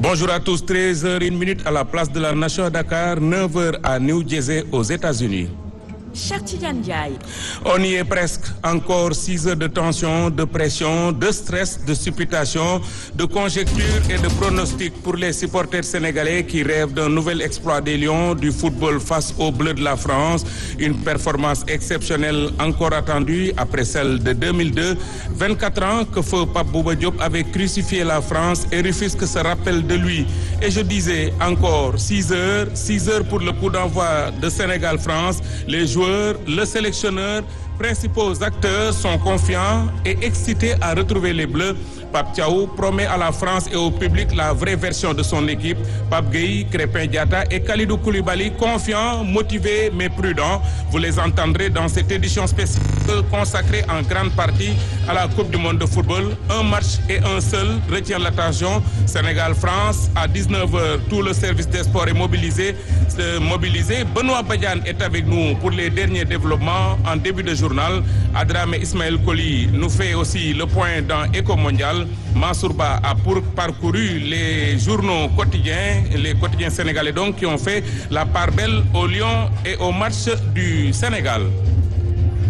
Bonjour à tous, 13h01 à la place de la Nation à Dakar, 9h à New Jersey aux États-Unis. Cheikh Tidiane Ndiaye. On y est presque. Encore 6 heures de tension, de pression, de stress, de supputation, de conjecture et de pronostic pour les supporters sénégalais qui rêvent d'un nouvel exploit des Lions du football face aux Bleus de la France. Une performance exceptionnelle encore attendue après celle de 2002. 24 ans que feu Pape Bouba Diop avait crucifié la France et Rufisque se rappelle de lui. Et je disais encore 6 heures pour le coup d'envoi de Sénégal-France. Les joueurs, le sélectionneur, principaux acteurs sont confiants et excités à retrouver les Bleus. Pape Thiaw promet à la France et au public la vraie version de son équipe. Pape Gueye, Crépin Diatta et Kalidou Koulibaly, confiants, motivés mais prudents. Vous les entendrez dans cette édition spéciale consacrée en grande partie à la Coupe du monde de football. Un match et un seul retient l'attention. Sénégal-France à 19h. Tout le service des sports est mobilisé. Benoît Badiane est avec nous pour les derniers développements en début de journal. Adramé Ismaël Koli nous fait aussi le point dans Éco Mondial. Mansour Ba a parcouru les journaux quotidiens, les quotidiens sénégalais donc qui ont fait la part belle aux Lions et au match du Sénégal.